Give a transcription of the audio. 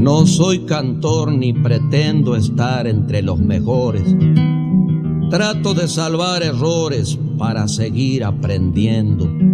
No soy cantor ni pretendo estar entre los mejores. Trato de salvar errores para seguir aprendiendo.